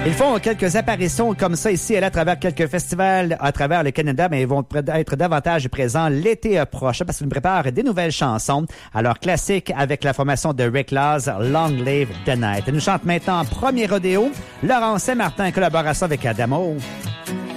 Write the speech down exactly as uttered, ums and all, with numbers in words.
Ils font quelques apparitions comme ça ici et là à travers quelques festivals à travers le Canada, mais ils vont être davantage présents l'été prochain parce qu'ils nous préparent des nouvelles chansons. Alors, classique avec la formation de Rick Laws, Long Live the Night. Elle nous chante maintenant Premier Rodéo, Laurent Saint-Martin en collaboration avec Adamo.